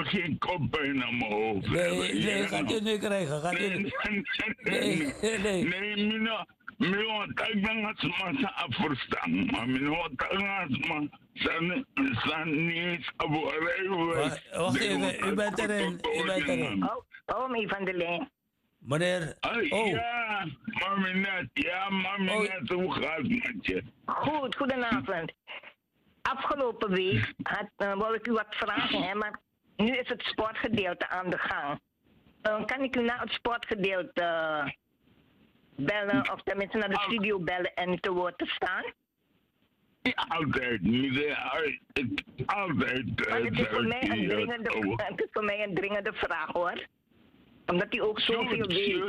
geen koppijn aan mijn hoofd Nee, hebben. nee, gaat u niet krijgen. Gaat u niet. Nee, nee. Nee, mina tak dan as masa afverstaan, maar mina tak as ma san niet eens Wacht even, u bent erin. U bent erin. Meneer Van der Leen. Meneer. Oh, Ja, mami net, hoe gaat het met je? Goed, goedenavond. Afgelopen week wou ik u wat vragen, hè, maar nu is het sportgedeelte aan de gang. Kan ik u naar het sportgedeelte bellen, of tenminste naar de studio bellen en te woord te staan? Altijd, altijd. Maar het is voor mij een dringende vraag, hoor. Omdat u ook zoveel weet.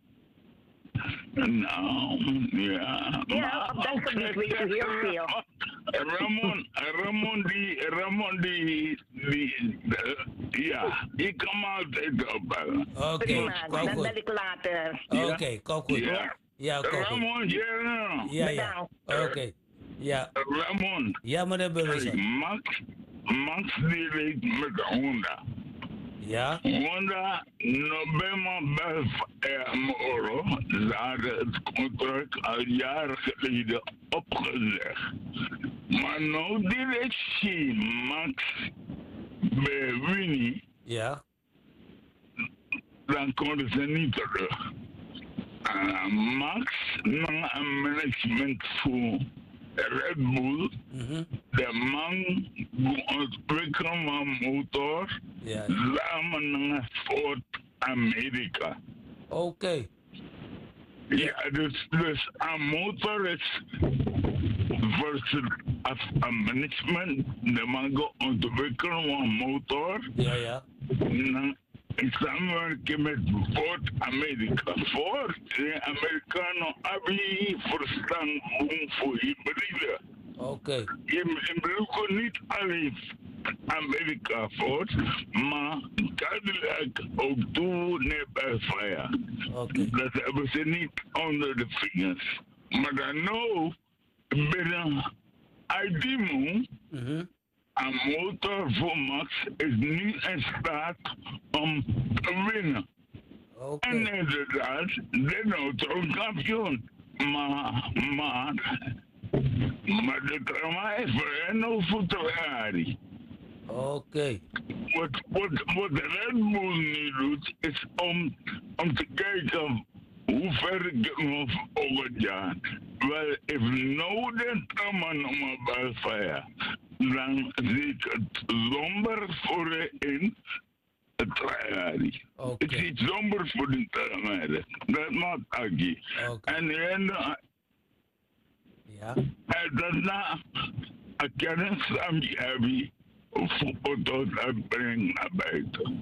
Nou, ja. Ja, op dat gebied weet u heel veel. Ramon die, ja, ik kan me altijd opbellen. oké. Prima, Kom dan goed. bel ik later. Oké, kom goed. Ja. Ja, kom goed. Ramon, ja. Ja, ja. Oké. Ja. Ramon. Ja, meneer Bewusser. Max die reed met de Honda. Ja. Honda, Nobema Belf Moro, ze hadden het contract al jaren geleden opgezegd. Maar nou directie Max bij Winnie, Ja. dan konden ze niet terug. Max na een management voor Red Bull, de man ontwikkelen van motor, Ja. samen naar Ford Amerika. Oké. Ja, dus een motor is versus een management, de man ontwikkelen van motor. Ja, ja. In samenwerking met Ford Amerika. Ford, de Amerikanen hebben verstand voor hybride. Oké. Je bedoelt niet alleen Amerika Ford, maar Cadillac ook toe naar Belfaya. Oké. Dat hebben ze niet onder de vingers. Maar dan nou, binnen IDMO, een motor voor Max is nu in staat om te winnen. Oké. En inderdaad, de auto een kampioen. Maar de drama is voor hen over Ferrari. Oké. Wat Red Bull nu doet, is om te kijken hoe ver ik nog over gaan. Wel, if nou de drama nog maar Belfaya, dan zie ik het somber voor in het Ferrari. Oké. Ik zie het somber voor de Ferrari. Dat maakt Aki. Oké. En Ja. daarna kennis aan die hebben voor auto's uitbrengen naar buiten.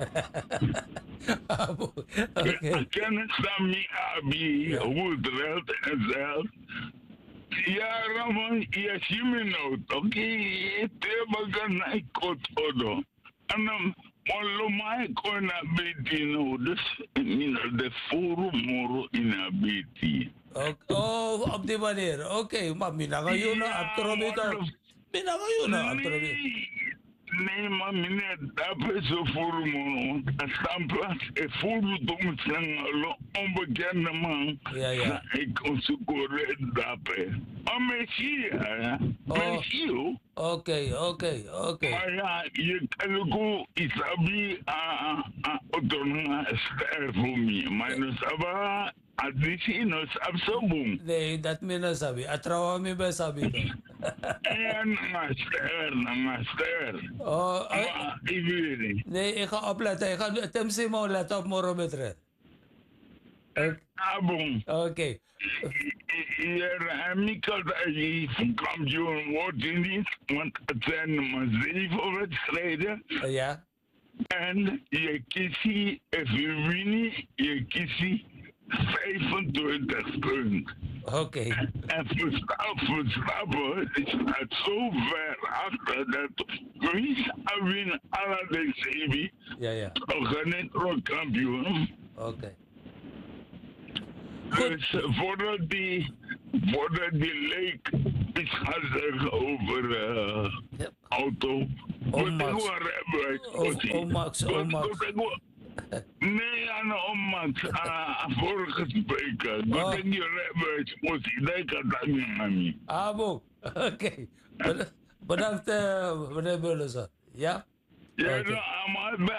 Oké. Kennis aan die hebben hoe het redt en zelf. Ja, Ramon, je ziet me nou toch? Je hebt een kot auto. En dan Molomai kon naar BT nou, dus de forum moro in naar BT. Oh, op die manier. Oké, maar mina ga je nou aftromen. Mina ga je nou aftromen. Nee, maar meneer, dat is zo forum moro. Dat staan plaats, een forum toch met zijn onbekende man. Ja, ja. Ik kon zo correct daarbij. Oh, merci, ja. Merci, Oké. Maar ja, je kan ook isabi autonomie ster voor mij. Maar dus aba adisi no sabsobum. Nee, dat mina sabi. Atrawa mi ba sabi to. En master. Oh, Maar ik weet niet. nee, ik ga opletten. Ik ga temsi mo let op morometre. Abon. Oké. Hier, Mikkel, je kampioen wordt niet, want het zijn maar 7 wedstrijden. Ja. En je kiest, if je wint, je kiest 25 punten. Oké. En Verstappen is het zo ver achter dat wie wint alle de 7, Ja. toch kampioen. Oké. Dus voordat die leek iets gaan zeggen over auto, Omax. Omax. Nee, aan de Omax. Vorige spreker. Wat denk je rijbewijs? Moet ik dat niet aan. Oké. Bedankt, meneer Bullenser. Ja? Ja, amal bij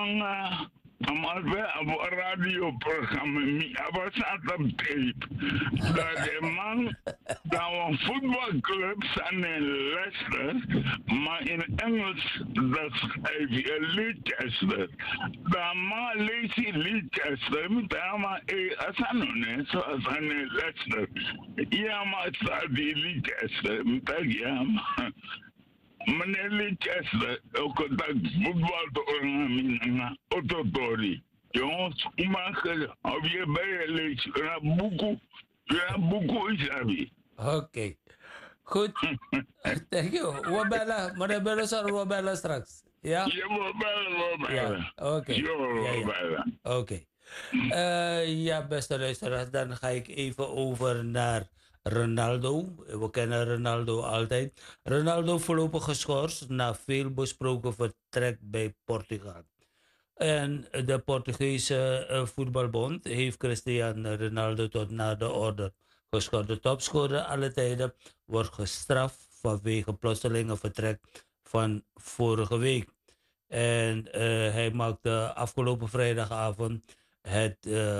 een radioprogramma, was dat op tape. Dat de man, dat een voetbalclub zijn in Leicester, maar in Engels, dat schrijf je Leicester. Dat man leest je Leicester, met allemaal Asanone, zoals aan Leicester. Ja, maar het staat die Leicester, met ja, maar. Meneer Leicester, ook dat voetbal te organiseren, autotori. Jongens, maken of je bij je leest, ja, boeken is er. Oké. Goed. Thank you. We bellen, meneer Bullenser, we bellen straks. Ja? Ja, we bellen. Ja, oké. We bellen. Oké. Ja, beste luisteraars, dan ga ik even over naar Ronaldo. We kennen Ronaldo altijd. Ronaldo voorlopig geschorst na veel besproken vertrek bij Portugal. En de Portugese voetbalbond heeft Cristiano Ronaldo tot na de orde geschorst. De topscorer alle tijden wordt gestraft vanwege plotselinge vertrek van vorige week. En hij maakte afgelopen vrijdagavond het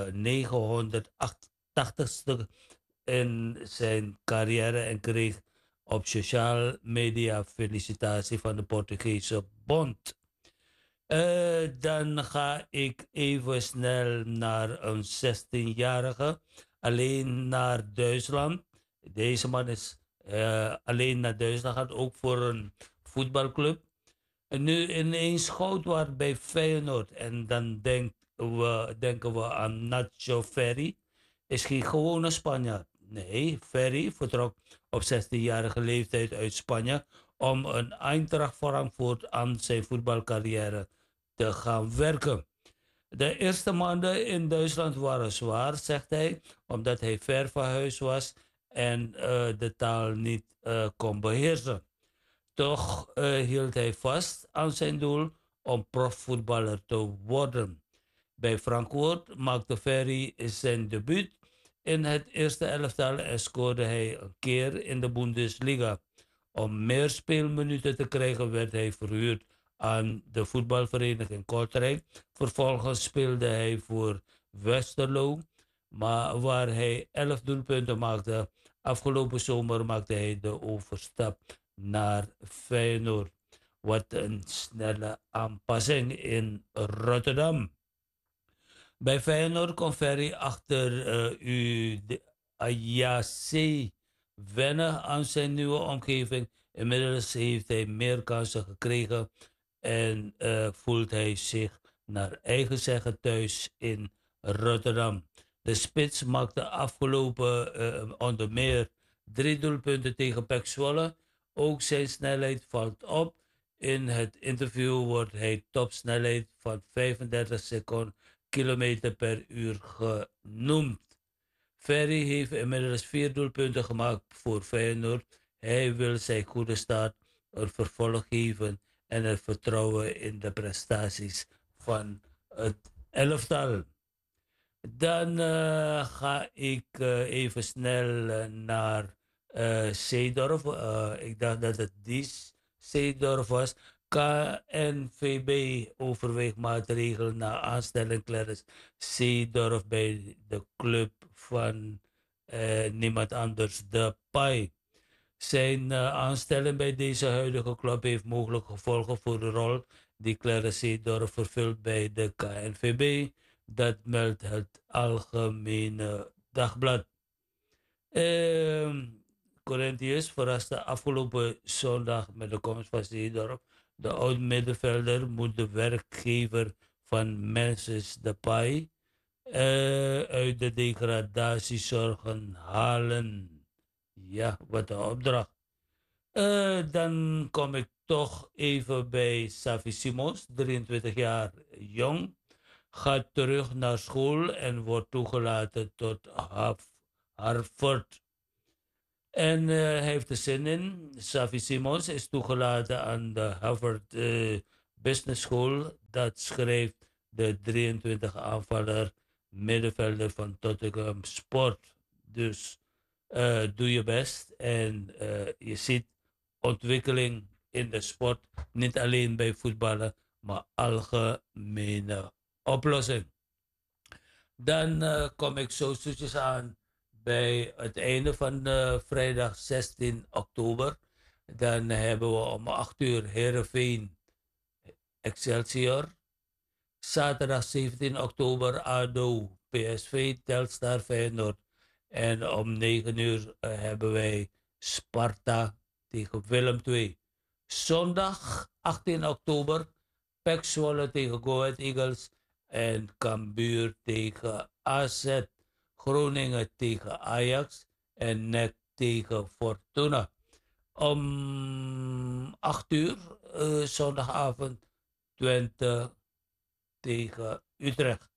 988ste in zijn carrière en kreeg op social media felicitatie van de Portugese bond. Dan ga ik even snel naar een 16-jarige, alleen naar Duitsland. Deze man is alleen naar Duitsland, gaat ook voor een voetbalclub. En nu ineens goud waard bij Feyenoord. En dan denken we aan Nacho Ferry. Is geen gewone Spanjaard. Nee, Ferry vertrok op 16-jarige leeftijd uit Spanje om een Eintracht Frankfurt aan zijn voetbalcarrière te gaan werken. De eerste maanden in Duitsland waren zwaar, zegt hij, omdat hij ver van huis was en de taal niet kon beheersen. Toch hield hij vast aan zijn doel om profvoetballer te worden. Bij Frankfurt maakte Ferry zijn debuut in het eerste elftal en scoorde hij een keer in de Bundesliga. Om meer speelminuten te krijgen werd hij verhuurd aan de voetbalvereniging Kortrijk. Vervolgens speelde hij voor Westerlo, maar waar hij 11 doelpunten maakte. Afgelopen zomer maakte hij de overstap naar Feyenoord. Wat een snelle aanpassing in Rotterdam. Bij Feyenoord kon Ferry achter Ajax wennen aan zijn nieuwe omgeving. Inmiddels heeft hij meer kansen gekregen en voelt hij zich naar eigen zeggen thuis in Rotterdam. De spits maakte afgelopen onder meer 3 doelpunten tegen PEC Zwolle. Ook zijn snelheid valt op. In het interview wordt hij topsnelheid van 35 kilometer per uur genoemd. Ferry heeft inmiddels 4 doelpunten gemaakt voor Feyenoord. Hij wil zijn goede start een vervolg geven en het vertrouwen in de prestaties van het elftal. Dan ga ik even snel naar Seedorf. Ik dacht dat het die Seedorf was. KNVB overweegt maatregelen na aanstelling Clarence Seedorf bij de club van niemand anders, de PAI. Zijn aanstelling bij deze huidige club heeft mogelijk gevolgen voor de rol die Clarence Seedorf vervult bij de KNVB. Dat meldt het Algemene Dagblad. Corinthians verraste afgelopen zondag met de komst van Seedorf. De oud-middenvelder moet de werkgever van Memphis Depay uit de degradatiezorgen halen. Ja, wat een opdracht. Dan kom ik toch even bij Xavi Simons, 23 jaar jong. Gaat terug naar school en wordt toegelaten tot Harvard. En hij heeft er zin in. Savi Simons is toegelaten aan de Harvard Business School. Dat schrijft de 23 aanvaller middenvelder van Tottenham Sport. Dus doe je best. En je ziet ontwikkeling in de sport. Niet alleen bij voetballen, maar algemene oplossing. Dan kom ik zo zoetjes aan bij het einde van vrijdag 16 oktober. Dan hebben we om 8 uur Heerenveen Excelsior. Zaterdag 17 oktober ADO PSV Telstar Feyenoord. En om 9 uur hebben wij Sparta tegen Willem II. Zondag 18 oktober PEC Zwolle tegen Go Ahead Eagles. En Cambuur tegen AZ. Groningen tegen Ajax. En NEC tegen Fortuna. Om 8 uur zondagavond Twente tegen Utrecht.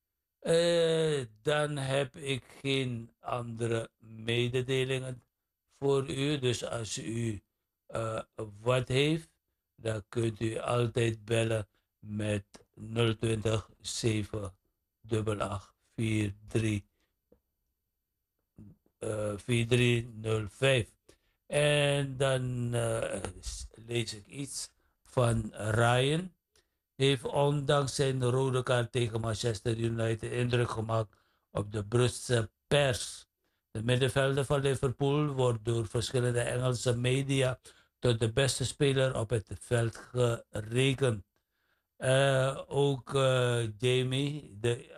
Dan heb ik geen andere mededelingen voor u. Dus als u wat heeft, dan kunt u altijd bellen met 020 788 4305. En dan lees ik iets van Ryan. Heeft ondanks zijn rode kaart tegen Manchester United indruk gemaakt op de Brusselse pers. De middenvelder van Liverpool wordt door verschillende Engelse media tot de beste speler op het veld gerekend. Ook Jamie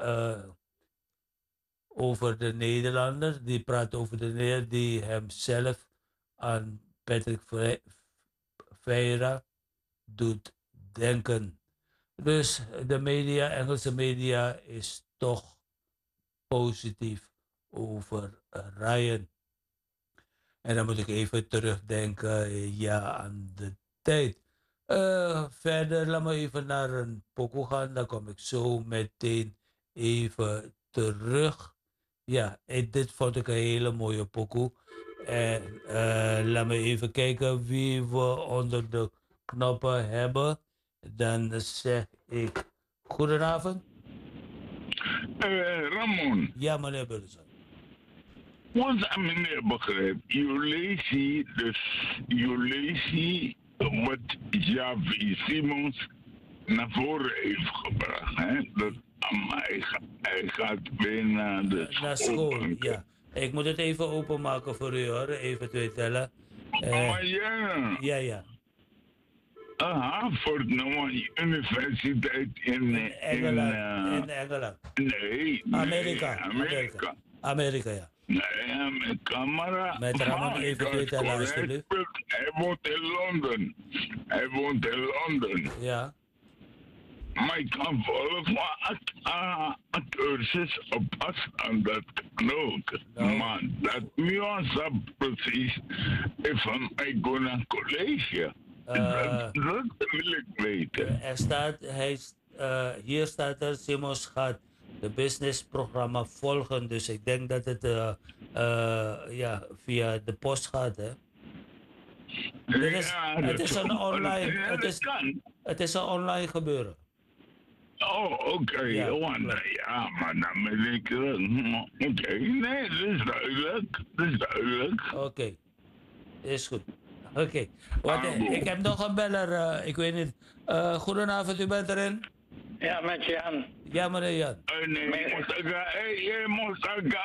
over de Nederlander, die praat over de Nederlander die hemzelf aan Patrick Vieira doet denken. Dus de media, Engelse media, is toch positief over Ryan. En dan moet ik even terugdenken aan de tijd. Verder, laat me even naar een pokoe gaan. Dan kom ik zo meteen even terug. Ja, dit vond ik een hele mooie pokoe. En laat me even kijken wie we onder de knoppen hebben. Dan zeg ik goedenavond. Ramon. Ja, meneer Burleson. Want aan meneer begrijpt, Julesi wat Javi Simons naar voren heeft gebracht. Hè? Dat hij gaat bijna naar school. Ja. Ik moet het even openmaken voor u hoor, even twee tellen. Maar ja. Ja. Harvard, universiteit in Engeland. In Engeland. Nee. Amerika, ja. Nee, Amerika, maar... Met Ramon even twee tellen alsjeblieft. Hij woont in Londen. Ja. Maar ik kan volgen een cursus op afstand, dat kan ook. Nou. Maar dat nuance precies van ik ga naar college. Dat wil ik weten. Hier staat er, Simons gaat de businessprogramma volgen. Dus ik denk dat het via de post gaat. Hè? Het is een online. Het is een online gebeuren. Oh, oké. Ja, maar dan ben ik... Oké, nee, dat is duidelijk. Oké, is goed. Oké. Ik heb nog een beller, ik weet niet. Goedenavond, u bent erin? Ja, met Jan. Ja, meneer Jan. Nee, Mosaga.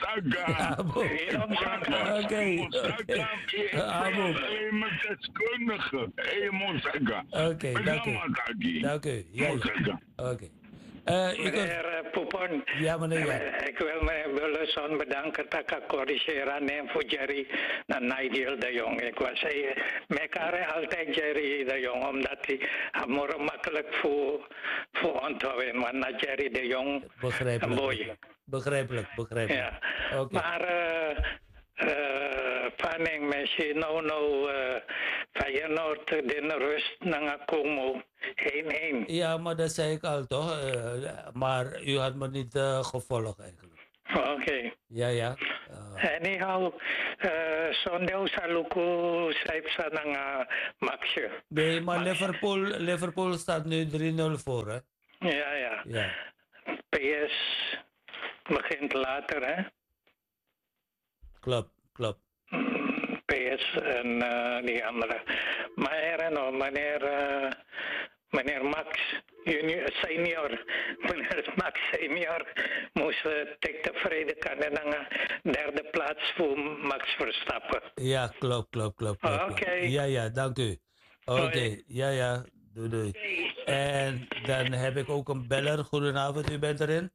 Oké. Abo. Met deskundige. Mosaga. Oké, dank u. Ja. Oké. Meneer Poupon, ja, meneer Jan. Ik wil meneer Burleson bedanken dat ik corrigeren en voor Jerry naar Nigel de Jong. Ik was elkaar altijd Jerry de Jong, omdat hij morgen makkelijk voor onthouden. Maar naar Jerry de Jong, Begrijpelijk. Ja. Okay. Maar Fanning misschien Feyenoord de rust naar Como 1-1. Ja, maar dat zei ik al toch? Maar u had me niet gevolgd eigenlijk. Oké. Ja. Anyhow, Sunday sa luko sa ng Maxje. Nee, maar Liverpool staat nu 3-0 voor, hè? Ja. Ja. PS begint later, hè? Klopt. PS en die andere. Maar meneer Max senior, meneer Max senior moest tevreden kunnen naar derde plaats voor Max Verstappen. Ja, klopt. Oké. Ja, dank u. Oké, ja, doei. En dan heb ik ook een beller. Goedenavond, u bent erin?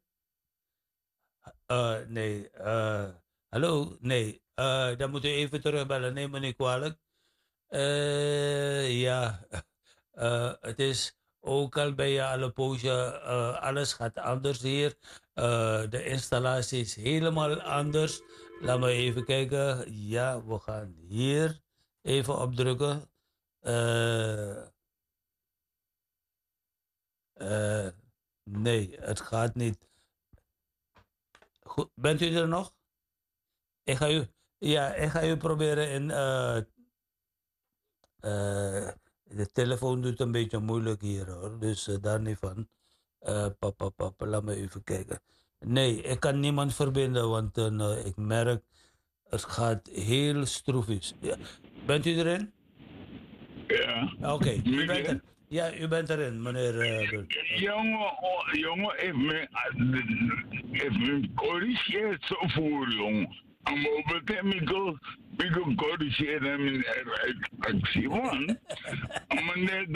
Nee. Hallo? Nee. Dan moet u even terugbellen. Neem me niet kwalijk. Ja. Het is ook al bij je alle poosje. Alles gaat anders hier. De installatie is helemaal anders. Laat me even kijken. Ja, we gaan hier even opdrukken. Nee, het gaat niet. Goed, bent u er nog? Ik ga u proberen in. De telefoon doet een beetje moeilijk hier hoor, dus daar niet van. Papa, laat me even kijken. Nee, ik kan niemand verbinden, want ik merk het gaat heel stroefjes. Ja. Bent u erin? Ja. Oké, u bent er. Ja, u bent erin, meneer. Jongen, heeft me corrigeerd zo voor, jongen. Maar wat heb ik corrigeerd in mijn actie, man? Meneer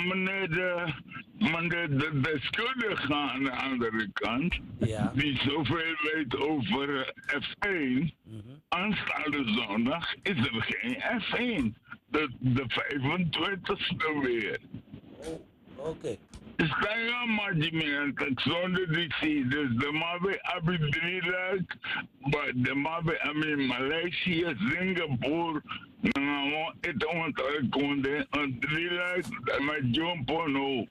de deskundige aan de andere kant, die zoveel weet over F1, aanstaande zondag is er geen F1. De 25e weer. Oké. Está imaginando zonder die zie, dus de mabe abi Drirak, maar de mabe abi Malaysia, Singapore, nangamo ito ang konde ang Drirak, maar John Pono.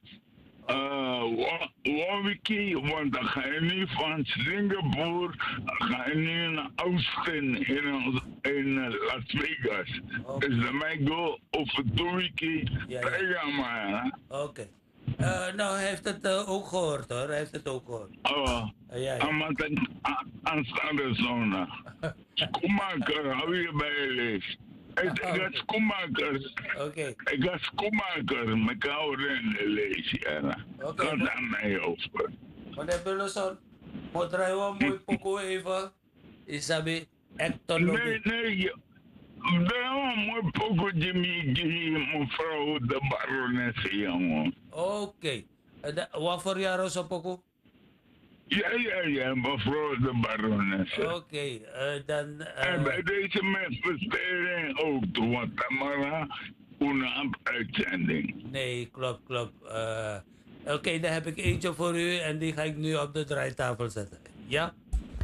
One wiki, want dan ga je niet van Singapore, ga je niet naar Austin in Las Vegas. Dus dan mij go over 2 weken, tegen mij. Oké. Nou, hij heeft het ook gehoord hoor. Hij heeft het ook gehoord. Ja. Aanstaande zondag. Skoemaker, hou je bij je lees. Ik ga skoemaker. Oké. Ik ga skoemaker, me koude in de lees. Oké. Kan aan mij over. Meneer Bulleson, moet draaien we mooi pokoe even. Isabi, ectologie. Nee. Daarom mooi pokoe Jimmy, mevrouw de baronesse, jongen. Oké. Wat voor jaar is dat pokoe? Ja, mevrouw de baronesse. Oké, dan... En bij deze manifestering ook, want Tamara, een uitzending. Nee, klopt. Oké, dan heb ik eentje voor u en die ga ik nu op de draaitafel zetten. Ja?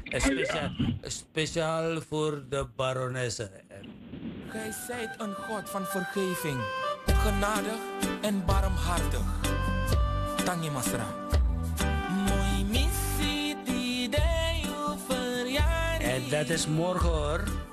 Speciaal voor de baronesse. Gij zijt een God van vergeving, genadig en barmhartig. Tangi Masra. En dat is morgen hoor.